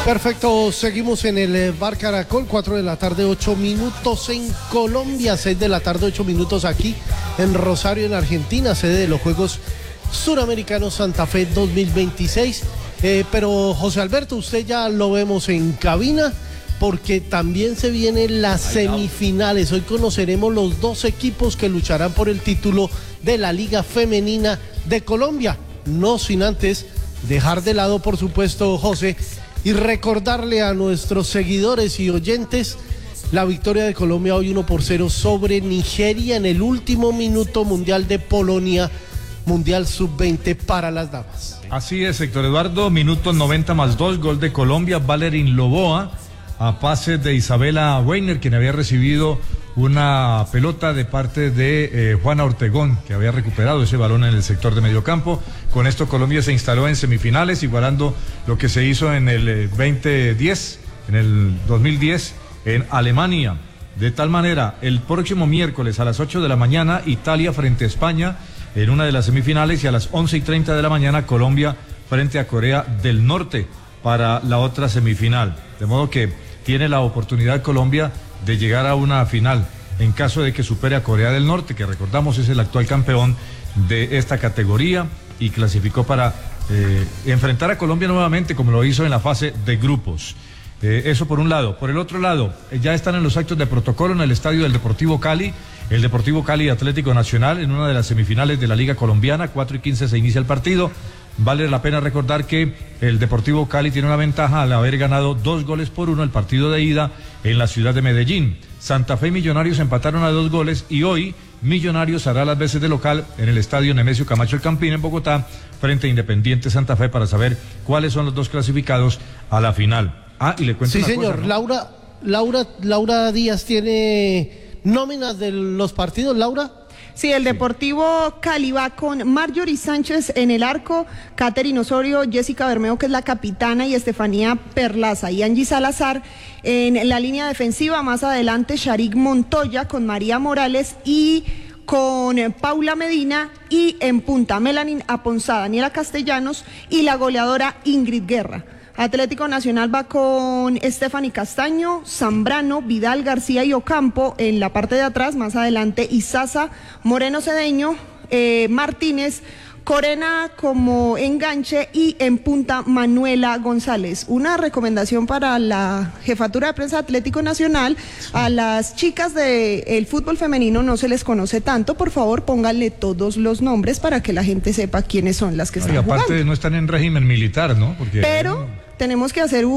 Perfecto, seguimos en el Bar Caracol, 4 de la tarde, 8 minutos en Colombia, 6 de la tarde, 8 minutos aquí en Rosario, en Argentina, sede de los Juegos Suramericanos Santa Fe 2026. Pero José Alberto, usted ya lo vemos en cabina, porque también se vienen las semifinales. Hoy conoceremos los dos equipos que lucharán por el título de la Liga Femenina de Colombia. No sin antes dejar de lado, por supuesto, José, y recordarle a nuestros seguidores y oyentes la victoria de Colombia hoy 1-0 sobre Nigeria en el último minuto mundial de Polonia, Mundial Sub-20 para las damas. Así es, Héctor Eduardo, minuto 90+2, gol de Colombia, Valerín Loboa, a pase de Isabela Weiner, quien había recibido una pelota de parte de Juana Ortegón, que había recuperado ese balón en el sector de mediocampo. Con esto Colombia se instaló en semifinales, igualando lo que se hizo en el 2010, en el 2010 en Alemania. De tal manera, el próximo miércoles a las 8 de la mañana, Italia frente a España en una de las semifinales, y a las 11:30 de la mañana, Colombia frente a Corea del Norte para la otra semifinal. De modo que tiene la oportunidad Colombia de llegar a una final en caso de que supere a Corea del Norte, que recordamos es el actual campeón de esta categoría y clasificó para enfrentar a Colombia nuevamente, como lo hizo en la fase de grupos. Eso por un lado. Por el otro lado, ya están en los actos de protocolo en el estadio del Deportivo Cali, el Deportivo Cali Atlético Nacional, en una de las semifinales de la Liga Colombiana. 4:15 se inicia el partido. Vale la pena recordar que el Deportivo Cali tiene una ventaja al haber ganado 2-1 el partido de ida en la ciudad de Medellín. Santa Fe y Millonarios empataron a 2 goles, y hoy Millonarios hará las veces de local en el estadio Nemesio Camacho El Campín en Bogotá frente a Independiente Santa Fe para saber cuáles son los dos clasificados a la final. Y le cuento una señor, cosa, ¿no? Laura Díaz tiene nóminas de los partidos, Laura. Sí, el Deportivo Cali va con Marjorie Sánchez en el arco, Catherine Osorio, Jessica Bermeo, que es la capitana, y Estefanía Perlaza y Angie Salazar en la línea defensiva. Más adelante, Sharik Montoya con María Morales y con Paula Medina, y en punta Melanie Aponzada, Daniela Castellanos y la goleadora Ingrid Guerra. Atlético Nacional va con Stephanie Castaño, Zambrano, Vidal, García y Ocampo en la parte de atrás. Más adelante, Isaza, Moreno Cedeño, Martínez, Corena como enganche, y en punta Manuela González. Una recomendación para la jefatura de prensa de Atlético Nacional: a las chicas del fútbol femenino no se les conoce tanto, por favor pónganle todos los nombres para que la gente sepa quiénes son las que están jugando. Y aparte no están en régimen militar, ¿no? Pero tenemos que hacer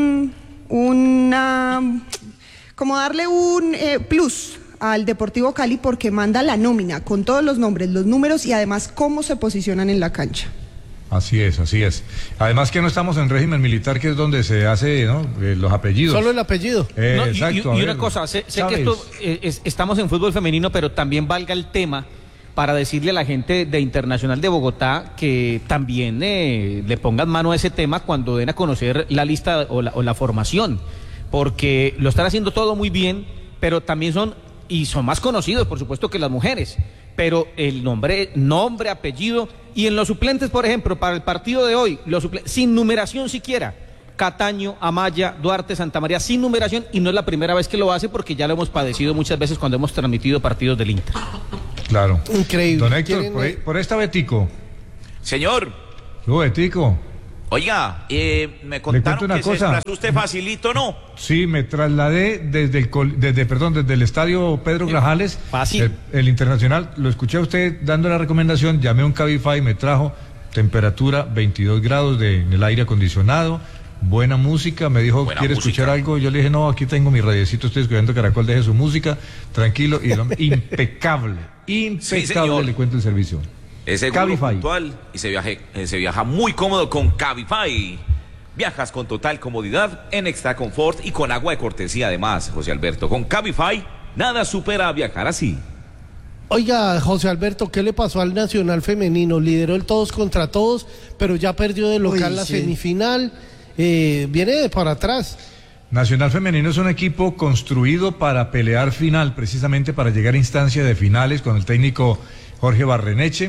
como darle un plus al Deportivo Cali, porque manda la nómina con todos los nombres, los números y además cómo se posicionan en la cancha. Así es, así es. Además que no estamos en régimen militar, que es donde se hace, ¿no?, los apellidos. Solo el apellido. Exacto. Y una cosa, sé que esto estamos en fútbol femenino, pero también valga el tema para decirle a la gente de Internacional de Bogotá que también le pongan mano a ese tema cuando den a conocer la lista o la formación, porque lo están haciendo todo muy bien, pero también son más conocidos, por supuesto, que las mujeres, pero el nombre, apellido, y en los suplentes, por ejemplo, para el partido de hoy, sin numeración siquiera: Cataño, Amaya, Duarte, Santa María, sin numeración, y no es la primera vez que lo hace, porque ya lo hemos padecido muchas veces cuando hemos transmitido partidos del Inter. Claro. Increíble. Don Héctor, por esta Betico. Señor. Betico. Oiga, me contaron que se desplazó usted facilito, ¿no? Sí, me trasladé desde el estadio Pedro Grajales, fácil. El Internacional. Lo escuché a usted dando la recomendación, llamé a un Cabify, me trajo temperatura 22 grados en el aire acondicionado, buena música, me dijo, ¿quiere escuchar algo? Yo le dije, no, aquí tengo mi radiecito, estoy escuchando Caracol, deje su música, tranquilo, y impecable, sí, le cuento el servicio. Es seguro, puntual, y se viaja muy cómodo con Cabify. Viajas con total comodidad, en extra confort y con agua de cortesía además, José Alberto. Con Cabify, nada supera viajar así. Oiga, José Alberto, ¿qué le pasó al Nacional femenino? Lideró el todos contra todos, pero ya perdió de local la semifinal. Viene para atrás. Nacional femenino es un equipo construido para pelear final, precisamente para llegar a instancia de finales, con el técnico Jorge Barreneche.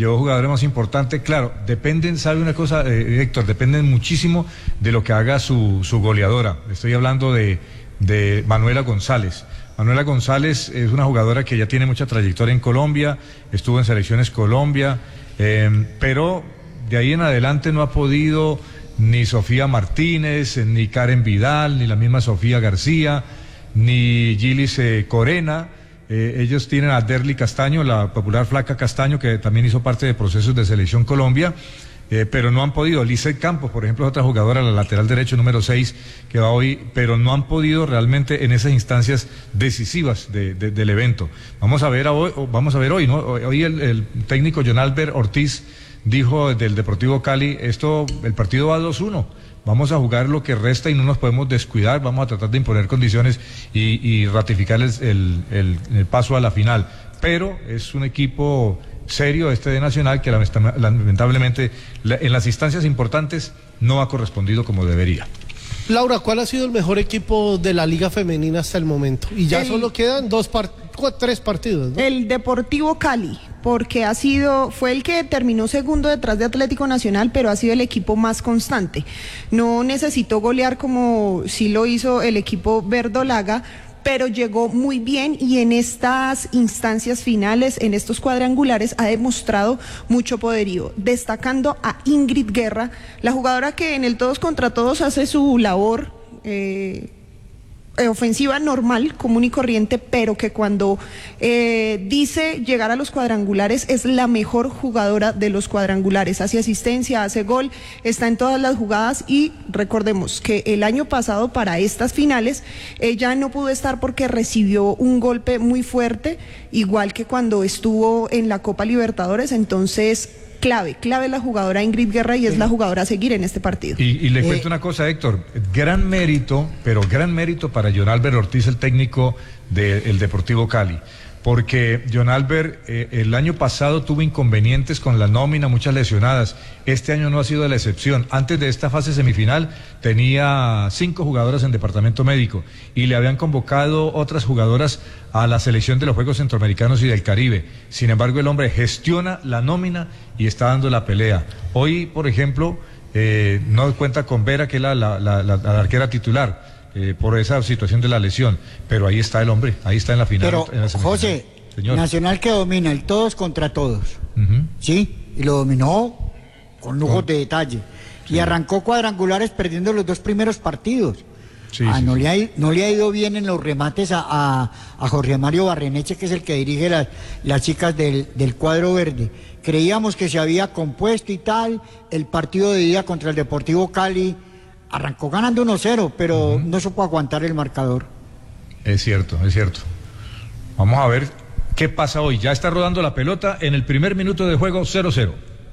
llevó jugadores más importantes. Claro, dependen, ¿sabe una cosa, Héctor? Dependen muchísimo de lo que haga su goleadora. Estoy hablando de Manuela González. Manuela González es una jugadora que ya tiene mucha trayectoria en Colombia, estuvo en Selecciones Colombia, pero de ahí en adelante no ha podido ni Sofía Martínez, ni Karen Vidal, ni la misma Sofía García, ni Gilis Corena. Ellos tienen a Derly Castaño, la popular Flaca Castaño, que también hizo parte de procesos de Selección Colombia, pero no han podido. Lizeth Campos, por ejemplo, es otra jugadora, la lateral derecho número 6, que va hoy, pero no han podido realmente en esas instancias decisivas del evento. Vamos a ver hoy, ¿no? Hoy el técnico John Albert Ortiz dijo del Deportivo Cali, el partido va 2-1. Vamos a jugar lo que resta y no nos podemos descuidar, vamos a tratar de imponer condiciones y ratificarles el paso a la final. Pero es un equipo serio de Nacional que lamentablemente en las instancias importantes no ha correspondido como debería. Laura, ¿cuál ha sido el mejor equipo de la Liga Femenina hasta el momento? Y ya solo quedan 3 partidos, ¿no? El Deportivo Cali, porque fue el que terminó segundo detrás de Atlético Nacional, pero ha sido el equipo más constante. No necesitó golear como sí lo hizo el equipo verdolaga, pero llegó muy bien y en estas instancias finales, en estos cuadrangulares, ha demostrado mucho poderío, destacando a Ingrid Guerra, la jugadora que en el todos contra todos hace su labor ofensiva normal, común y corriente, pero que cuando dice llegar a los cuadrangulares es la mejor jugadora de los cuadrangulares, hace asistencia, hace gol, está en todas las jugadas y recordemos que el año pasado para estas finales ella no pudo estar porque recibió un golpe muy fuerte, igual que cuando estuvo en la Copa Libertadores, entonces clave la jugadora Ingrid Guerra y es la jugadora a seguir en este partido. Y le cuento una cosa, Héctor, gran mérito para John Albert Ortiz, el técnico del Deportivo Cali, porque John Albert el año pasado tuvo inconvenientes con la nómina, muchas lesionadas. Este año no ha sido la excepción. Antes de esta fase semifinal tenía 5 jugadoras en departamento médico y le habían convocado otras jugadoras a la selección de los Juegos Centroamericanos y del Caribe. Sin embargo, el hombre gestiona la nómina y está dando la pelea. Hoy, por ejemplo, no cuenta con Vera, que es la arquera titular, por esa situación de la lesión, pero ahí está el hombre, ahí está en la final. Pero, en la José, señor. Nacional que domina el todos contra todos, ¿sí? Y lo dominó con lujos de detalle. Sí. Y arrancó cuadrangulares perdiendo los 2 primeros partidos. Sí, no le ha ido bien en los remates a Jorge Mario Barreneche, que es el que dirige las chicas del cuadro verde. Creíamos que se había compuesto y tal. El partido de ida contra el Deportivo Cali arrancó ganando 1-0, pero no supo aguantar el marcador. Es cierto. Vamos a ver qué pasa hoy. Ya está rodando la pelota en el primer minuto de juego, 0-0.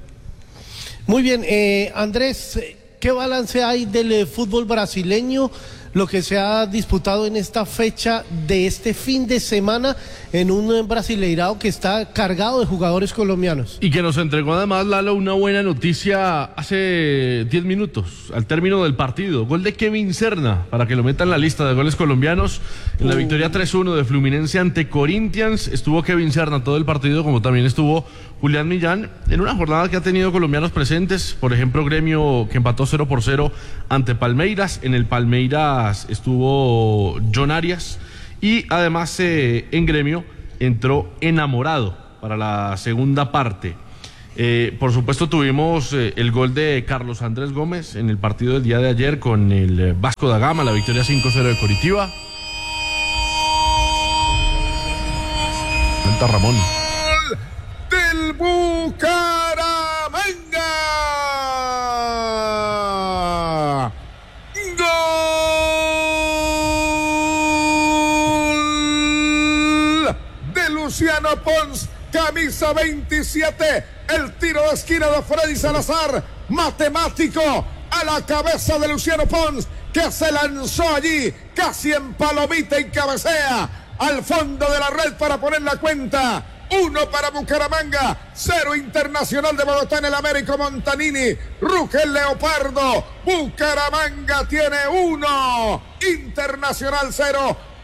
Muy bien, Andrés, ¿qué balance hay del fútbol brasileño? Lo que se ha disputado en esta fecha de este fin de semana en un Brasileirao que está cargado de jugadores colombianos. Y que nos entregó además, Lalo, una buena noticia hace 10 minutos, al término del partido. Gol de Kevin Serna, para que lo metan en la lista de goles colombianos. En la victoria 3-1 de Fluminense ante Corinthians, estuvo Kevin Serna todo el partido, como también estuvo Julián Millán, en una jornada que ha tenido colombianos presentes. Por ejemplo, Gremio, que empató 0-0 ante Palmeiras. En el Palmeiras estuvo John Arias. Y además en Gremio entró Enamorado para la segunda parte. Por supuesto tuvimos el gol de Carlos Andrés Gómez en el partido del día de ayer con el Vasco da Gama, la victoria 5-0 de Coritiba. Cuenta Ramón. Del Bucaramanga. Luciano Pons, camisa 27, el tiro de esquina de Freddy Salazar, matemático, a la cabeza de Luciano Pons, que se lanzó allí, casi en palomita y cabecea, al fondo de la red para poner la cuenta. 1 para Bucaramanga, 0 Internacional de Bogotá en el Américo Montanini, ruge el Leopardo, Bucaramanga tiene 1, Internacional 0,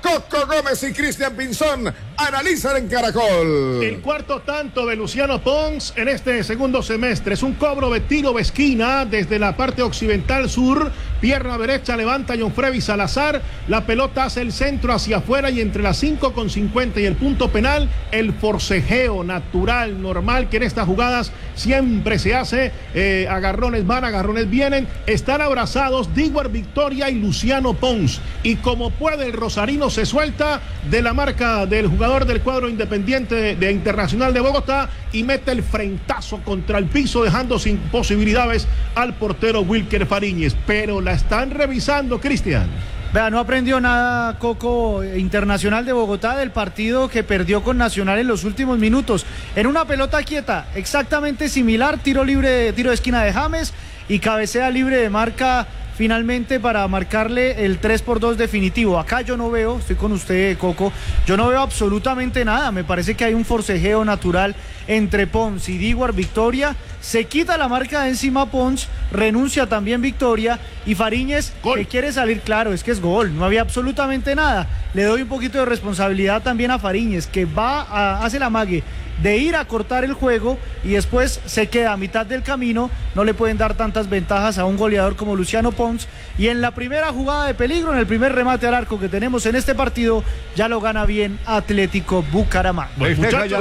Coco Gómez y Cristian Pinzón analizan en Caracol. El cuarto tanto de Luciano Pons en este segundo semestre es un cobro de tiro de esquina desde la parte occidental sur, pierna derecha levanta John Freddy Salazar, la pelota hace el centro hacia afuera y entre las 5:50 y el punto penal, el forcejeo natural, normal que en estas jugadas siempre se hace, agarrones van, agarrones vienen, están abrazados Diguar Victoria y Luciano Pons, y como puede el rosarino se suelta de la marca del jugador del cuadro Independiente de Internacional de Bogotá y mete el frentazo contra el piso, dejando sin posibilidades al portero Wilker Fariñez, pero la están revisando, Cristian. Vea, no aprendió nada Coco, Internacional de Bogotá, del partido que perdió con Nacional en los últimos minutos. En una pelota quieta, exactamente similar, tiro libre, tiro de esquina de James y cabecea libre de marca finalmente para marcarle el 3-2 definitivo. Acá yo no veo, estoy con usted, Coco, yo no veo absolutamente nada. Me parece que hay un forcejeo natural entre Pons y Diguar Victoria. Se quita la marca de encima Pons, renuncia también Victoria y Fariñez, que quiere salir, claro, es que es gol, no había absolutamente nada. Le doy un poquito de responsabilidad también a Fariñez, que hace la mague de ir a cortar el juego y después se queda a mitad del camino. No le pueden dar tantas ventajas a un goleador como Luciano Pons, y en la primera jugada de peligro, en el primer remate al arco que tenemos en este partido, ya lo gana bien Atlético Bucaramanga. Gol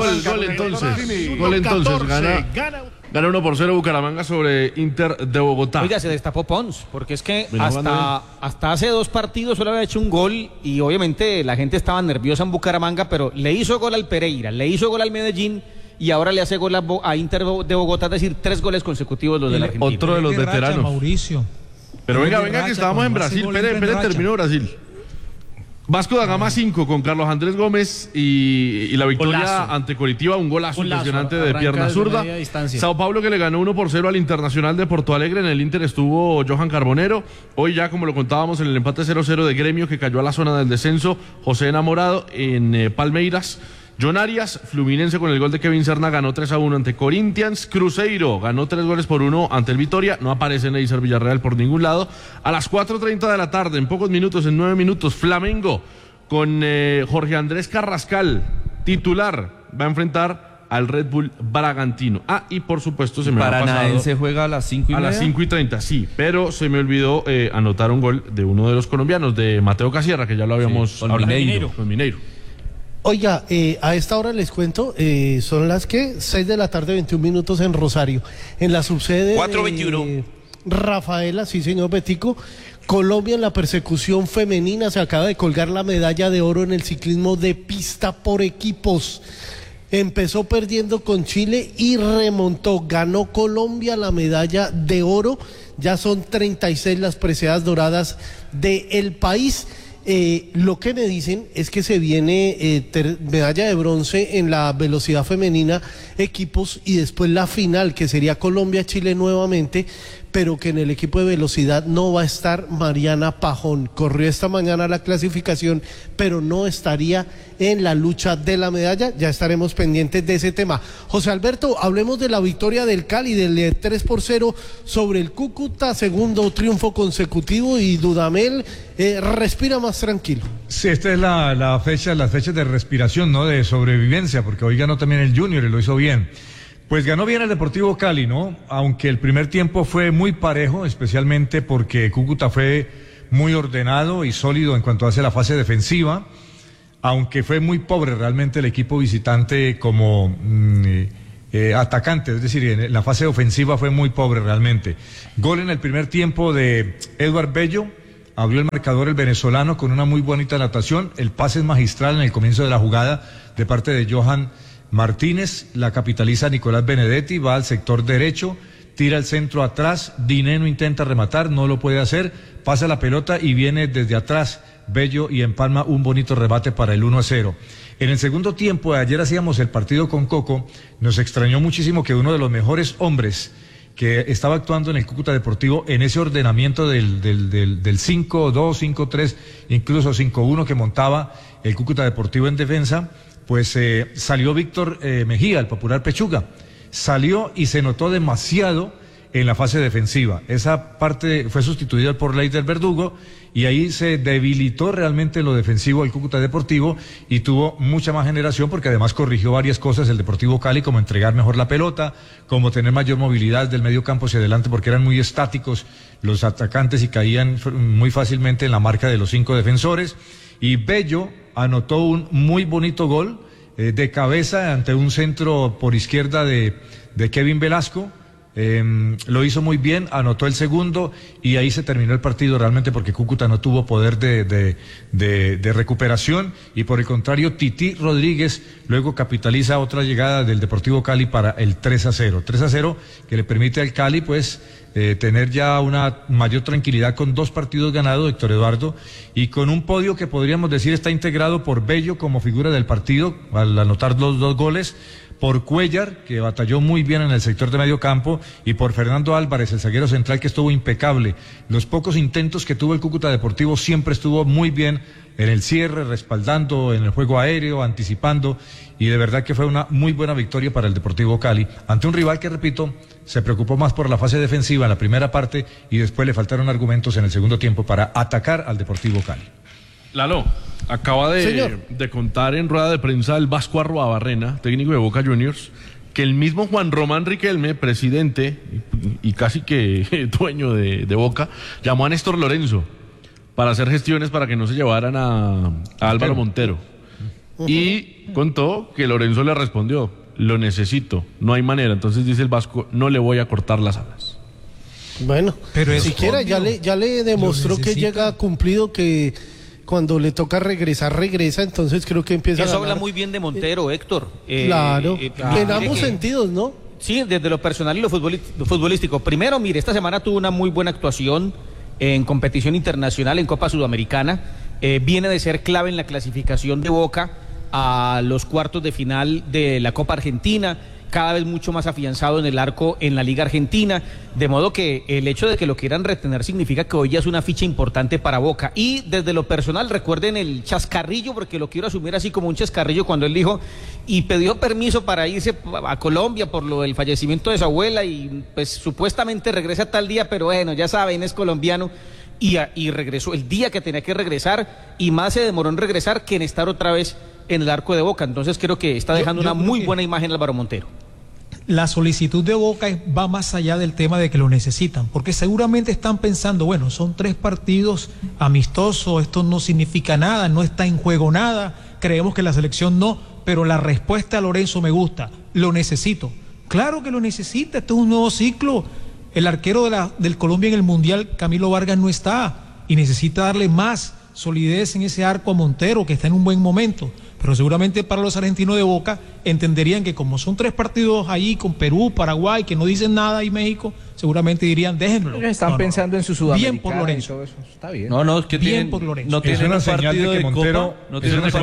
entonces, gana 1-0 Bucaramanga sobre Inter de Bogotá. Oiga, se destapó Pons, porque es que hasta hace 2 partidos solo había hecho un gol y obviamente la gente estaba nerviosa en Bucaramanga, pero le hizo gol al Pereira, le hizo gol al Medellín y ahora le hace gol a Inter de Bogotá, es decir, 3 goles consecutivos los del argentino. Otro de los veteranos. Mauricio. Pero venga que estábamos en Brasil, Pérez terminó Brasil. Vasco da Gama 5 con Carlos Andrés Gómez y la victoria ante Coritiba, un golazo impresionante de pierna zurda. Sao Paulo que le ganó 1-0 al Internacional de Porto Alegre. En el Inter estuvo Johan Carbonero. Hoy ya, como lo contábamos, en el empate 0-0 de Gremio que cayó a la zona del descenso, José Enamorado en Palmeiras. John Arias, Fluminense con el gol de Kevin Serna ganó 3-1 ante Corinthians. Cruzeiro ganó 3-1 ante el Vitória. No aparece Neisser Villarreal por ningún lado. A las 4:30 de la tarde, en pocos minutos, en 9 minutos, Flamengo con Jorge Andrés Carrascal, titular, va a enfrentar al Red Bull Bragantino. Y por supuesto se me ha pasado. Paranaense juega a las 5:30. A las 5:30, sí, pero se me olvidó anotar un gol de uno de los colombianos, de Mateo Casierra, que ya lo habíamos hablado. Con Mineiro. Oiga, a esta hora les cuento, son las 6 de la tarde, 21 minutos en Rosario. En la subsede 4:21. Rafaela, sí señor Betico, Colombia en la persecución femenina se acaba de colgar la medalla de oro en el ciclismo de pista por equipos. Empezó perdiendo con Chile y remontó, ganó Colombia la medalla de oro, ya son 36 las preseas doradas del país. Lo que me dicen es que se viene medalla de bronce en la velocidad femenina equipos y después la final que sería Colombia-Chile nuevamente, pero que en el equipo de velocidad no va a estar Mariana Pajón. Corrió esta mañana la clasificación, pero no estaría en la lucha de la medalla. Ya estaremos pendientes de ese tema. José Alberto, hablemos de la victoria del Cali, del 3-0 sobre el Cúcuta, segundo triunfo consecutivo, y Dudamel respira más tranquilo. Sí, esta es las fechas de respiración, ¿no? De sobrevivencia, porque hoy ganó también el Junior y lo hizo bien. Pues ganó bien el Deportivo Cali, ¿no? Aunque el primer tiempo fue muy parejo, especialmente porque Cúcuta fue muy ordenado y sólido en cuanto hace la fase defensiva, aunque fue muy pobre realmente el equipo visitante como atacante, es decir, en la fase ofensiva fue muy pobre realmente. Gol en el primer tiempo de Edward Bello, abrió el marcador el venezolano con una muy bonita anotación, el pase es magistral en el comienzo de la jugada de parte de Johan Martínez, la capitaliza Nicolás Benedetti, va al sector derecho, tira el centro atrás, Dineno intenta rematar, no lo puede hacer, pasa la pelota y viene desde atrás Bello y empalma un bonito rebate para el 1-0. En el segundo tiempo, ayer hacíamos el partido con Coco, nos extrañó muchísimo que uno de los mejores hombres que estaba actuando en el Cúcuta Deportivo en ese ordenamiento del 5-2, 5-3, incluso 5-1 que montaba el Cúcuta Deportivo en defensa, pues salió Víctor Mejía, el popular Pechuga. Salió y se notó demasiado en la fase defensiva. Esa parte fue sustituida por Leider Verdugo y ahí se debilitó realmente lo defensivo el Cúcuta Deportivo y tuvo mucha más generación porque además corrigió varias cosas el Deportivo Cali, como entregar mejor la pelota, como tener mayor movilidad del medio campo hacia adelante porque eran muy estáticos los atacantes y caían muy fácilmente en la marca de los 5 defensores. Y Bello anotó un muy bonito gol de cabeza ante un centro por izquierda de Kevin Velasco. Lo hizo muy bien, anotó el segundo y ahí se terminó el partido realmente porque Cúcuta no tuvo poder de recuperación y por el contrario Tití Rodríguez luego capitaliza otra llegada del Deportivo Cali para el 3-0. 3-0 que le permite al Cali pues tener ya una mayor tranquilidad con 2 partidos ganados, Héctor Eduardo, y con un podio que podríamos decir está integrado por Bello como figura del partido al anotar los 2 goles, por Cuellar, que batalló muy bien en el sector de medio campo, y por Fernando Álvarez, el zaguero central, que estuvo impecable. Los pocos intentos que tuvo el Cúcuta Deportivo siempre estuvo muy bien en el cierre, respaldando en el juego aéreo, anticipando, y de verdad que fue una muy buena victoria para el Deportivo Cali, ante un rival que, repito, se preocupó más por la fase defensiva en la primera parte, y después le faltaron argumentos en el segundo tiempo para atacar al Deportivo Cali. Lalo, acaba de contar en rueda de prensa el Vasco Arruabarrena, técnico de Boca Juniors, que el mismo Juan Román Riquelme, presidente y casi que dueño de Boca, llamó a Néstor Lorenzo para hacer gestiones para que no se llevaran a Álvaro Montero. Y contó que Lorenzo le respondió: lo necesito, no hay manera. Entonces dice el Vasco: no le voy a cortar las alas. Bueno, pero siquiera ya le demostró que llega cumplido, que cuando le toca regresar, regresa, entonces creo que empieza a ganar. Eso habla muy bien de Montero, Héctor. Claro, en ambos sentidos, ¿no? Sí, desde lo personal y lo futbolístico. Primero, mire, esta semana tuvo una muy buena actuación en competición internacional, en Copa Sudamericana. Viene de ser clave en la clasificación de Boca a los cuartos de final de la Copa Argentina, cada vez mucho más afianzado en el arco en la Liga Argentina, de modo que el hecho de que lo quieran retener significa que hoy ya es una ficha importante para Boca. Y desde lo personal, recuerden el chascarrillo, porque lo quiero asumir así como un chascarrillo, cuando él dijo y pidió permiso para irse a Colombia por lo del fallecimiento de su abuela y pues supuestamente regresa tal día, pero bueno, ya saben, es colombiano. Y regresó el día que tenía que regresar, y más se demoró en regresar que en estar otra vez en el arco de Boca. Entonces creo que está dejando una muy buena imagen Álvaro Montero. La solicitud de Boca va más allá del tema de que lo necesitan, porque seguramente están pensando, bueno, son 3 partidos amistosos, esto no significa nada, no está en juego nada, creemos que la selección no, pero la respuesta a Lorenzo me gusta, lo necesito. Claro que lo necesita, esto es un nuevo ciclo. El arquero del Colombia en el Mundial, Camilo Vargas, no está y necesita darle más solidez en ese arco a Montero, que está en un buen momento. Pero seguramente para los argentinos de Boca entenderían que como son 3 partidos ahí con Perú, Paraguay, que no dicen nada, y México, seguramente dirían, déjenlo. Están pensando en su Sudamericana. Bien por Lorenzo. Eso está bien. No, es que bien por Lorenzo. No tienen una señal de que Montero, no tiene una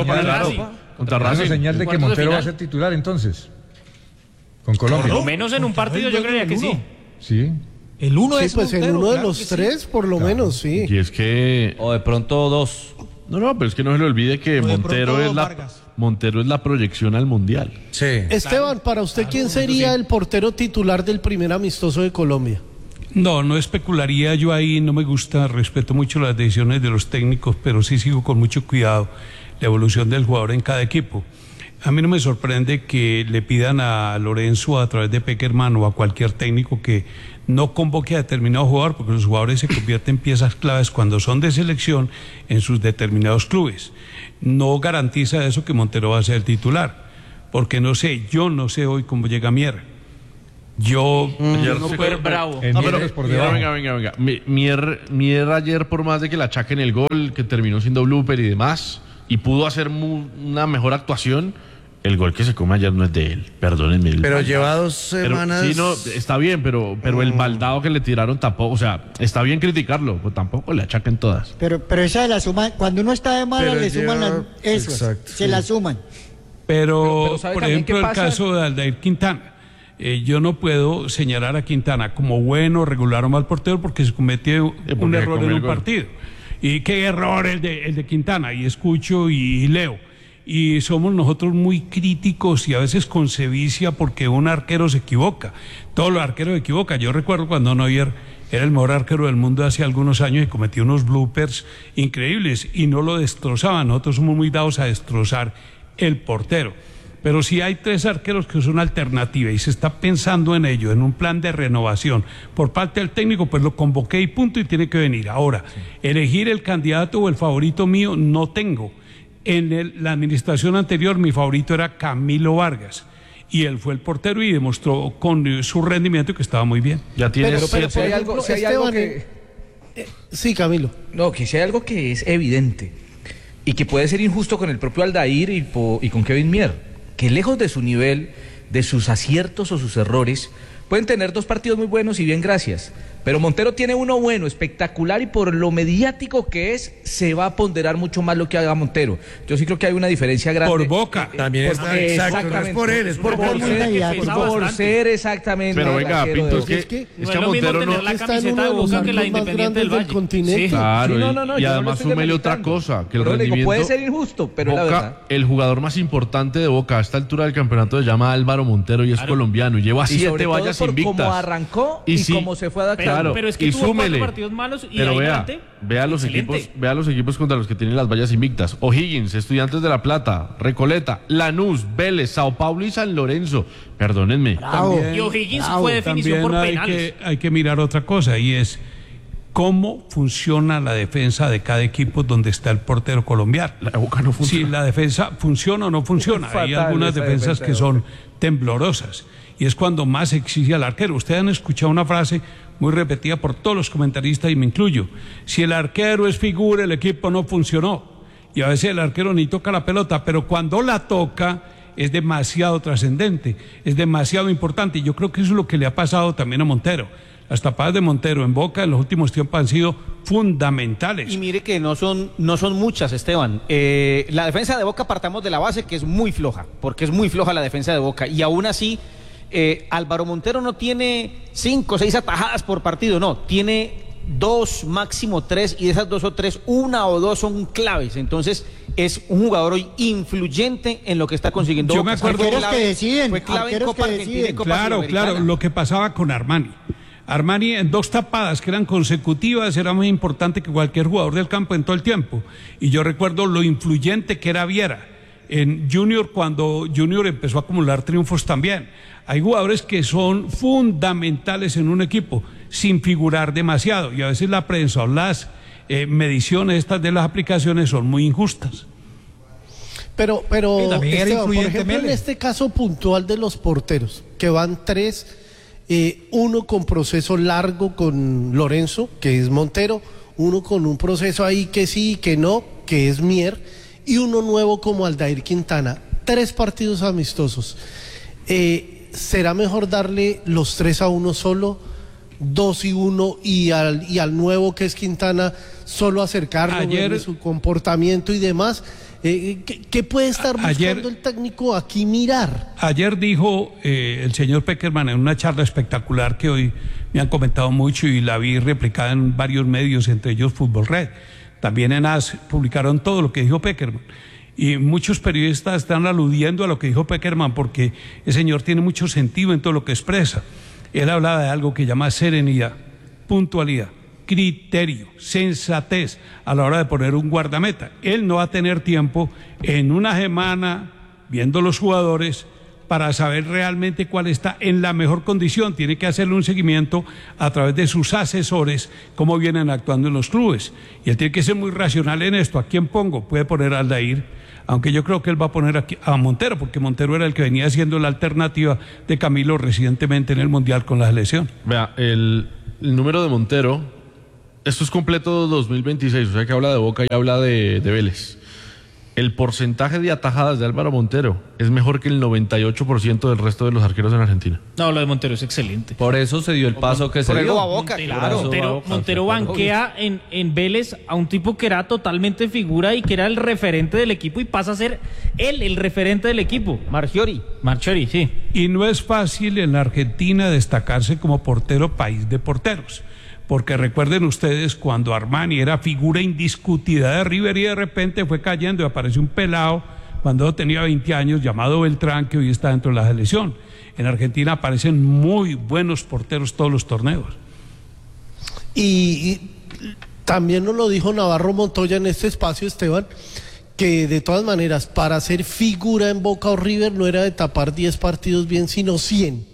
señal de que Montero va a ser titular entonces con Colombia. Por lo menos en un partido yo creía que sí. Sí. El uno sí, es pues Montero, en uno de claro los 3, sí. Por lo menos, sí. Y es que... O de pronto 2. No, pero es que no se le olvide que Montero es la proyección al Mundial. Sí. Esteban, para usted, ¿quién sería el portero titular del primer amistoso de Colombia? No especularía yo ahí, no me gusta, respeto mucho las decisiones de los técnicos, pero sí sigo con mucho cuidado la evolución del jugador en cada equipo. A mí no me sorprende que le pidan a Lorenzo a través de Peckerman o a cualquier técnico que no convoque a determinado jugador, porque los jugadores se convierten en piezas claves cuando son de selección en sus determinados clubes. No garantiza eso que Montero va a ser el titular, porque yo no sé hoy cómo llega Mier. Súper bravo. Venga. Mier ayer, por más de que le achaquen el gol, que terminó siendo blooper y demás, y pudo hacer una mejor actuación, el gol que se come ayer no es de él, perdónenme. Pero lleva 2 semanas. Sí, no, está bien, pero el baldado que le tiraron tampoco, o sea, está bien criticarlo, pero tampoco le achaquen todas. Pero esa de la suma, cuando uno está de mala, le suman se la suman. Pero por ejemplo, el caso de Aldair Quintana. Yo no puedo señalar a Quintana como bueno, regular o mal portero porque se cometió un error en un partido. ¿Y qué error el de Quintana? Y escucho y leo. y somos nosotros muy críticos y a veces con sevicia porque un arquero se equivoca. Todos los arqueros se equivocan. Yo recuerdo cuando Neuer era el mejor arquero del mundo hace algunos años y cometió unos bloopers increíbles y no lo destrozaban. Nosotros somos muy dados a destrozar el portero. Pero si hay 3 arqueros que son alternativa y se está pensando en ello, en un plan de renovación por parte del técnico, pues lo convoqué y punto, y tiene que venir. Ahora, elegir el candidato o el favorito mío no tengo. En la administración anterior mi favorito era Camilo Vargas y él fue el portero y demostró con su rendimiento que estaba muy bien. Ya tiene. Pero si hay algo que... Sí, Camilo. No, que si hay algo que es evidente y que puede ser injusto con el propio Aldair y con Kevin Mier, que lejos de su nivel, de sus aciertos o sus errores, pueden tener 2 partidos muy buenos y bien, gracias. Pero Montero tiene uno bueno, espectacular, y por lo mediático que es, se va a ponderar mucho más lo que haga Montero. Yo sí creo que hay una diferencia grande. Por Boca. También está, exacto, no es por él, es por ser exactamente. Pero venga, Pinto, es que Montero no la camiseta de Boca que la Independiente del Valle. Continente. Sí. Claro, no, y además súmele otra cosa, que el rendimiento... puede ser injusto, pero Boca, la verdad. El jugador más importante de Boca a esta altura del campeonato se llama Álvaro Montero y es colombiano, y lleva 7 vallas invictas. Como arrancó y cómo se fue adaptando. Pero es que tuvo 4 partidos malos y pero adelante. Vea los equipos contra los que tienen las vallas invictas. O'Higgins, Estudiantes de La Plata, Recoleta, Lanús, Vélez, Sao Paulo y San Lorenzo. Perdónenme. Y O'Higgins fue definición por penales. Hay que mirar otra cosa, y es cómo funciona la defensa de cada equipo donde está el portero colombiano. La de Boca no funciona. Si la defensa funciona o no funciona. Hay algunas defensas que son temblorosas, y es cuando más exige al arquero. Ustedes han escuchado una frase muy repetida por todos los comentaristas, y me incluyo: si el arquero es figura, el equipo no funcionó. Y a veces el arquero ni toca la pelota, pero cuando la toca es demasiado trascendente, es demasiado importante, y yo creo que eso es lo que le ha pasado también a Montero. Las tapadas de Montero en Boca en los últimos tiempos han sido fundamentales. Y mire que no son muchas, Esteban. La defensa de Boca, partamos de la base que es muy floja, porque es muy floja la defensa de Boca, y aún así Álvaro Montero no tiene 5 o 6 atajadas por partido, no, tiene 2, máximo 3, y de esas 2 o 3, 1 o 2 son claves. Entonces es un jugador hoy influyente en lo que está consiguiendo. Yo me acuerdo fue clave en Copa Argentina y Copa Sudamericana. Claro, lo que pasaba con Armani. Armani en 2 tapadas que eran consecutivas era más importante que cualquier jugador del campo en todo el tiempo. Y yo recuerdo lo influyente que era Viera en Junior, cuando Junior empezó a acumular triunfos también. Hay jugadores que son fundamentales en un equipo sin figurar demasiado, y a veces la prensa o las mediciones estas de las aplicaciones son muy injustas. Pero Esteban, por ejemplo, en este caso puntual de los porteros, que van 3, uno con proceso largo con Lorenzo, que es Montero, uno con un proceso ahí que sí y que no, que es Mier, y uno nuevo como Aldair Quintana. 3 partidos amistosos. ¿Será mejor darle los 3 a uno solo, 2 y 1, y al nuevo que es Quintana solo acercarlo, ver su comportamiento y demás? ¿Qué puede estar buscando el técnico aquí mirar? Ayer dijo el señor Peckerman en una charla espectacular que hoy me han comentado mucho y la vi replicada en varios medios, entre ellos Fútbol Red. También en AS publicaron todo lo que dijo Peckerman. Y muchos periodistas están aludiendo a lo que dijo Peckerman porque el señor tiene mucho sentido en todo lo que expresa. Él hablaba de algo que llama serenidad, puntualidad, criterio, sensatez a la hora de poner un guardameta. Él no va a tener tiempo en una semana viendo los jugadores para saber realmente cuál está en la mejor condición. Tiene que hacerle un seguimiento a través de sus asesores, cómo vienen actuando en los clubes. Y él tiene que ser muy racional en esto. ¿A quién pongo? Puede poner a Aldair, aunque yo creo que él va a poner aquí a Montero, porque Montero era el que venía siendo la alternativa de Camilo recientemente en el Mundial con la selección. Vea, el número de Montero, esto es completo 2026, o sea que habla de Boca y habla de Vélez. El porcentaje de atajadas de Álvaro Montero es mejor que el 98% del resto de los arqueros en Argentina. No, lo de Montero es excelente. Por eso se dio el paso que se dio. A Boca, claro. Montero banquea en Vélez a un tipo que era totalmente figura y que era el referente del equipo, y pasa a ser él el referente del equipo. Marchiori, sí. Y no es fácil en la Argentina destacarse como portero país de porteros. Porque recuerden ustedes cuando Armani era figura indiscutida de River y de repente fue cayendo y apareció un pelado cuando tenía 20 años, llamado Beltrán, que hoy está dentro de la selección. En Argentina aparecen muy buenos porteros todos los torneos. Y también nos lo dijo Navarro Montoya en este espacio, Esteban, que de todas maneras, para ser figura en Boca o River no era de tapar 10 partidos bien, sino 100.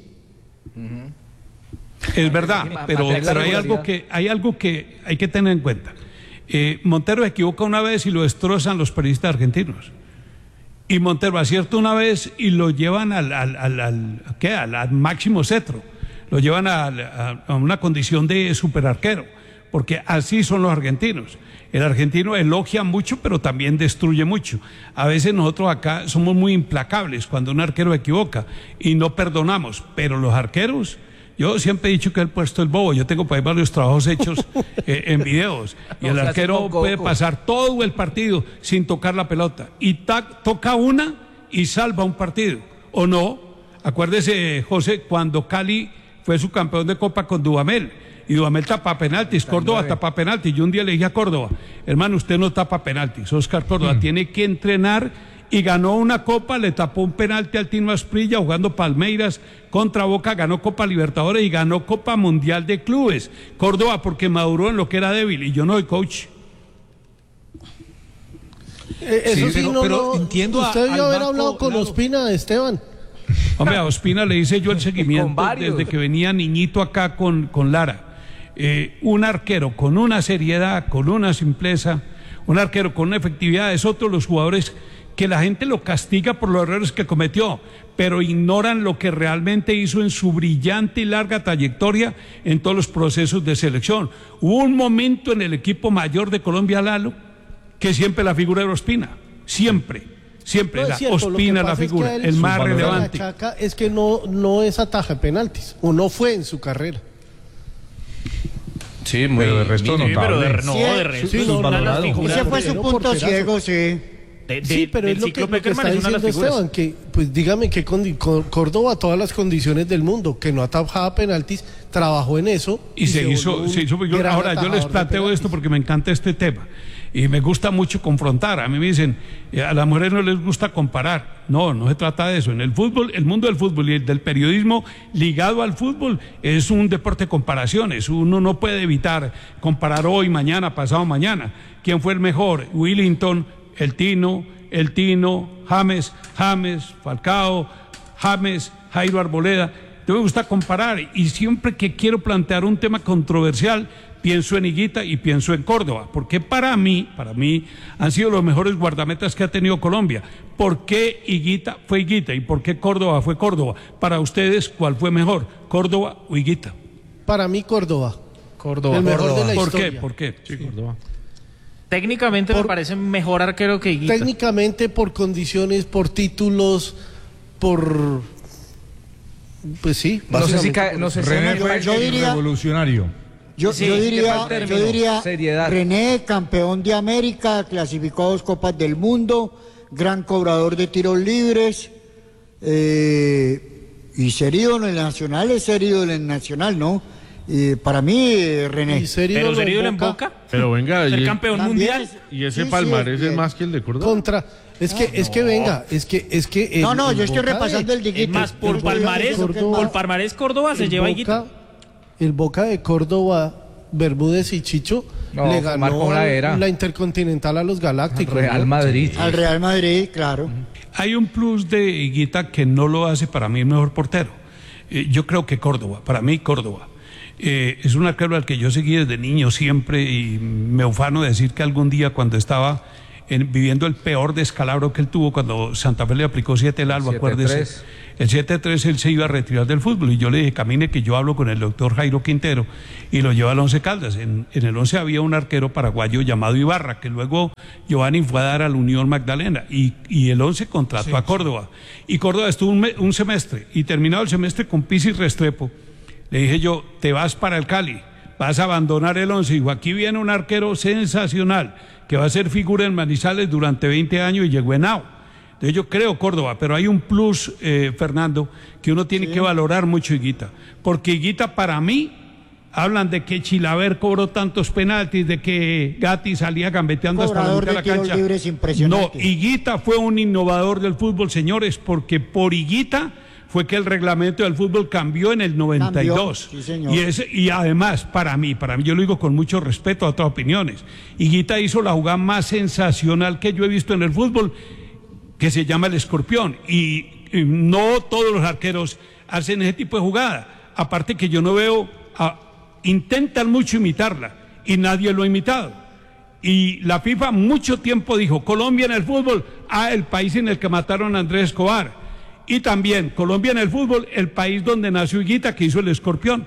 Es verdad, pero hay algo que hay que tener en cuenta. Montero se equivoca una vez y lo destrozan los periodistas argentinos. Y Montero acierta una vez y lo llevan al máximo cetro. Lo llevan a una condición de superarquero, porque así son los argentinos. El argentino elogia mucho, pero también destruye mucho. A veces nosotros acá somos muy implacables cuando un arquero se equivoca y no perdonamos, pero los arqueros, yo siempre he dicho que el puesto es bobo. Yo tengo por ahí varios trabajos hechos en videos, y el arquero puede pasar todo el partido sin tocar la pelota y toca una y salva un partido, ¿o no? Acuérdese, José, cuando Cali fue su campeón de Copa con Dudamel, y Dudamel tapa penaltis, Córdoba tapa penaltis. Yo un día le dije a Córdoba, hermano, usted no tapa penaltis, Oscar Córdoba tiene que entrenar, y ganó una copa, le tapó un penalti al Tino Asprilla jugando Palmeiras contra Boca, ganó Copa Libertadores y ganó Copa Mundial de Clubes. Córdoba porque maduró en lo que era débil, y yo no soy coach. Eso sí, pero entiendo. Usted debió haber hablado con Ospina, Esteban. Hombre, a Ospina le hice yo el seguimiento desde que venía niñito acá con Lara. Un arquero con una seriedad, con una simpleza, un arquero con una efectividad, es otro de los jugadores que la gente lo castiga por los errores que cometió, pero ignoran lo que realmente hizo en su brillante y larga trayectoria en todos los procesos de selección. Hubo un momento en el equipo mayor de Colombia, Lalo, que siempre la figura era Ospina, siempre era Ospina la figura, el más relevante. Es que no es ataja de penaltis, o no fue en su carrera. Sí, pero de resto notable. Ese fue su punto ciego, sí. Sí, pero es lo que está diciendo Esteban, que pues dígame que Córdoba todas las condiciones del mundo, que no atajaba penaltis, trabajó en eso. Y se hizo. Ahora yo les planteo esto porque me encanta este tema y me gusta mucho confrontar. A mí me dicen, a las mujeres no les gusta comparar. No se trata de eso. En el fútbol, el mundo del fútbol y el del periodismo ligado al fútbol es un deporte de comparaciones. Uno no puede evitar comparar hoy, mañana, pasado mañana. ¿Quién fue el mejor? Willington, el Tino, James, Falcao, Jairo Arboleda. Me gusta comparar, y siempre que quiero plantear un tema controversial pienso en Higuita y pienso en Córdoba, porque para mí han sido los mejores guardametas que ha tenido Colombia. ¿Por qué Higuita fue Higuita y por qué Córdoba fue Córdoba? Para ustedes, ¿cuál fue mejor, Córdoba o Higuita? Para mí Córdoba. El mejor de la historia. ¿Por qué? Sí, Córdoba. Técnicamente me parece mejor arquero que Higuita. Técnicamente, por condiciones, por títulos, por... Pues sí, yo diría revolucionario. Yo diría seriedad. René, campeón de América, clasificó 2 Copas del Mundo, gran cobrador de tiros libres, y ser ídolo en el Nacional es ser ídolo en el Nacional, ¿no? Para mí, René. ¿Pero ser ídolo en Boca? Pero venga, ser campeón mundial. Y ese palmarés es más que el de Córdoba. Es que yo estoy repasando el Higuita. Es más, por palmarés Córdoba se lleva Higuita. El Boca de Córdoba, Bermúdez y Chicho le ganó la Intercontinental a los Galácticos. Al Real Madrid, claro. Hay un plus de Higuita que no lo hace para mí el mejor portero. Yo creo que Córdoba, para mí Córdoba. Es un arquero al que yo seguí desde niño siempre, y me ufano de decir que algún día, cuando estaba viviendo el peor descalabro que él tuvo, cuando Santa Fe le aplicó 7 el albo, acuérdese, el 7-3, él se iba a retirar del fútbol, y yo le dije, camine que yo hablo con el doctor Jairo Quintero, y lo lleva al Once Caldas. En el Once había un arquero paraguayo llamado Ibarra, que luego Giovanni fue a dar a la Unión Magdalena, y el Once contrató a Córdoba, y Córdoba estuvo un semestre, y terminado el semestre con Pizzi Restrepo, le dije yo, te vas para el Cali, vas a abandonar el Once. Dijo, aquí viene un arquero sensacional que va a ser figura en Manizales durante 20 años y llegó en Henao. Entonces yo creo Córdoba, pero hay un plus, Fernando, que uno tiene que valorar mucho Higuita, porque Higuita para mí Hablan de que Chilaver cobró tantos penaltis, de que Gatti salía gambeteando hasta la mitad de la cancha. Libres impresionantes. No, Higuita fue un innovador del fútbol, señores, porque por Higuita fue que el reglamento del fútbol cambió en el 92. Sí, señor. Y además, para mí, yo lo digo con mucho respeto a otras opiniones, Higuita hizo la jugada más sensacional que yo he visto en el fútbol, que se llama el escorpión. Y no todos los arqueros hacen ese tipo de jugada. Aparte que yo no veo... intentan mucho imitarla y nadie lo ha imitado. Y la FIFA mucho tiempo dijo, Colombia en el fútbol, el país en el que mataron a Andrés Escobar. Y también, Colombia en el fútbol, el país donde nació Higuita, que hizo el escorpión.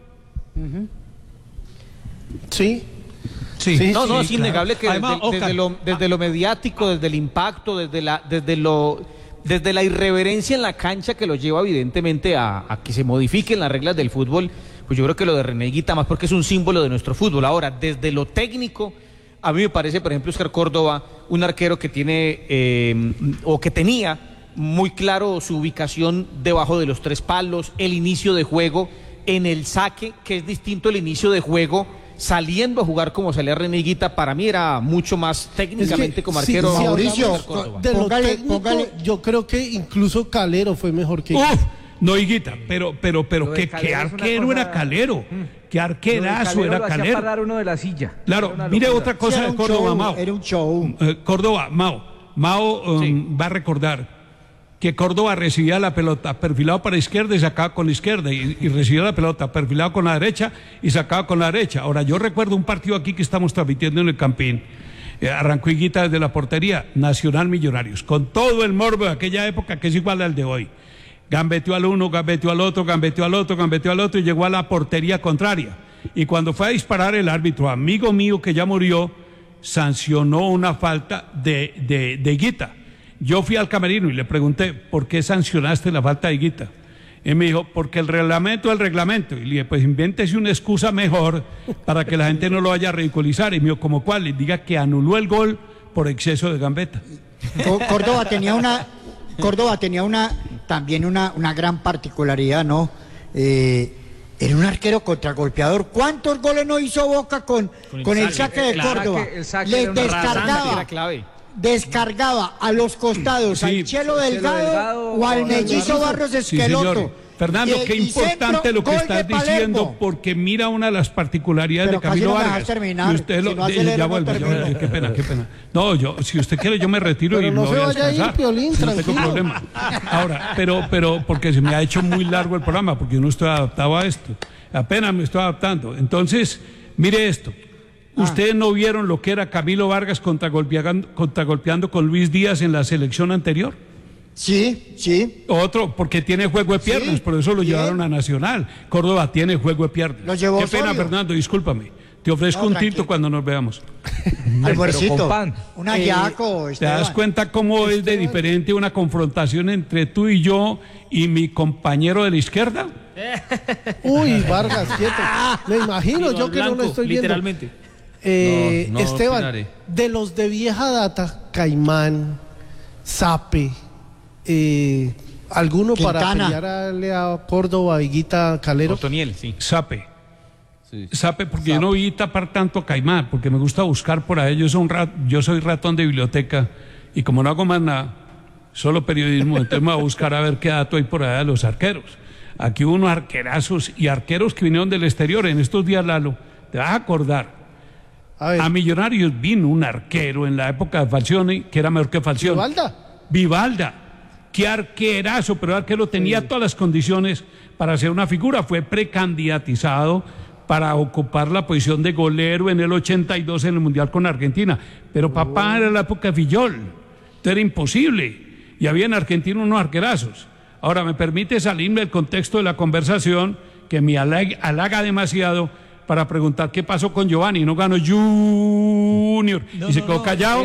Sí. No, es innegable que además, desde lo mediático, desde el impacto, desde la irreverencia en la cancha que lo lleva evidentemente a que se modifiquen las reglas del fútbol, pues yo creo que lo de René Higuita, más porque es un símbolo de nuestro fútbol. Ahora, desde lo técnico, a mí me parece, por ejemplo, Oscar Córdoba, un arquero que tiene, o que tenía muy claro su ubicación debajo de los tres palos, el inicio de juego en el saque, que es distinto el inicio de juego saliendo a jugar como salía René Higuita. Para mí era mucho más técnicamente como arquero. Sí, Mauricio, de lo técnico, yo creo que incluso Calero fue mejor que Higuita. No, Higuita, pero ¿qué arquero era Calero? ¿Qué arquerazo era Calero? Para dar uno de la silla. Claro, mire otra cosa de Córdoba, Mao. Era un show. Córdoba, Mao va a recordar que Córdoba recibía la pelota perfilado para la izquierda y sacaba con la izquierda, y recibía la pelota perfilado con la derecha y sacaba con la derecha. Ahora, yo recuerdo un partido aquí que estamos transmitiendo en el Campín. Arrancó Higuita desde la portería, Nacional Millonarios, con todo el morbo de aquella época que es igual al de hoy. Gambeteó al uno, gambeteó al otro, gambeteó al otro, gambeteó al otro y llegó a la portería contraria. Y cuando fue a disparar, el árbitro, amigo mío que ya murió, sancionó una falta de Higuita. Yo fui al camerino y le pregunté, ¿por qué sancionaste la falta de Higuita? Y me dijo, porque el reglamento es el reglamento. Y le dije, pues invéntese una excusa mejor para que la gente no lo vaya a ridiculizar. Y me dijo, ¿cómo cuál? Y diga que anuló el gol por exceso de gambeta. Córdoba tenía también una gran particularidad, ¿no? Era un arquero contragolpeador. ¿Cuántos goles no hizo Boca con el saque de Córdoba? Le descargaba a los costados al Chelo Delgado o al Mellizo Barros Esqueloto. Fernando, qué importante lo que estás diciendo, porque mira una de las particularidades de Camilo Vargas. Terminar, usted ya vuelve, qué pena. No, si usted quiere yo me retiro y no voy a descansar. No tengo problema. Ahora, pero porque se me ha hecho muy largo el programa, porque yo no estoy adaptado a esto. Apenas me estoy adaptando. Entonces, mire esto. ¿Ustedes no vieron lo que era Camilo Vargas contragolpeando con Luis Díaz en la selección anterior? Sí. Otro, porque tiene juego de piernas, por eso lo llevaron a Nacional. Córdoba tiene juego de piernas. Lo llevó Qué pena, Fernando, discúlpame. Te ofrezco un tinto cuando nos veamos. Almuercito, un ayaco. ¿Te das cuenta cómo es de diferente una confrontación entre tú y yo y mi compañero de la izquierda? Uy, Vargas, quieto. Me imagino, yo que no lo estoy viendo. Literalmente. Esteban, de los de vieja data, Caimán, Sape, ¿alguno Quintana para pelearle a Córdoba, Higuita, Calero? Otoniel, sí. Sape, porque yo no vi tapar tanto a Caimán, porque me gusta buscar por ahí. Yo soy ratón de biblioteca y como no hago más nada, solo periodismo, entonces me voy a buscar a ver qué dato hay por allá de los arqueros. Aquí hubo unos arquerazos y arqueros que vinieron del exterior. En estos días, Lalo, te vas a acordar. A Millonarios vino un arquero en la época de Falcioni, que era mejor que Falcioni. Vivalda. Qué arquerazo, pero el arquero tenía todas las condiciones para ser una figura. Fue precandidatizado para ocupar la posición de golero en el 82 en el Mundial con Argentina. Pero papá era la época de Fillol. Esto era imposible. Y había en Argentina unos arquerazos. Ahora, me permite salirme del contexto de la conversación, que me halaga demasiado, para preguntar qué pasó con Giovanni. No ganó Junior y se quedó callado.